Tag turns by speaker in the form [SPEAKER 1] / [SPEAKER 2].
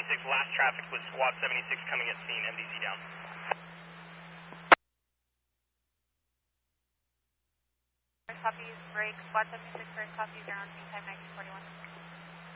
[SPEAKER 1] 76, last traffic was Squad 76 coming at scene, MDZ down.
[SPEAKER 2] Copies, break, Squad 76, first copies, around scene time 1941.